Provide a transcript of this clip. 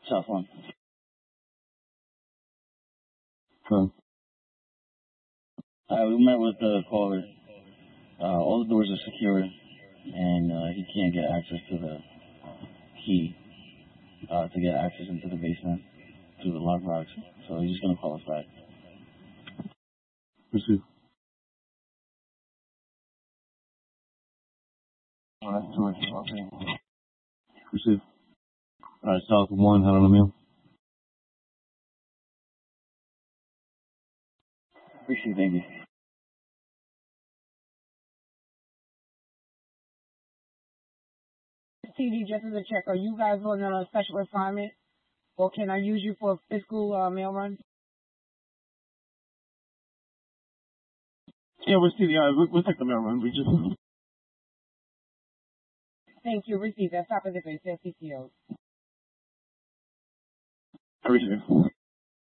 Tough one. So, We met with the caller. All the doors are secure, and he can't get access to the key to get access into the basement through the lockbox. So he's just gonna call us back. receive. Oh, that's too much. Okay. Receive. Alright, South 1, how do I mail? Appreciate it, thank you. TD, just as a check, are you guys on a special assignment, or can I use you for a fiscal mail run? Yeah, we'll see. We'll take the mail run. We just. Thank you. Receive that. Stop at the face. CCO. I receive.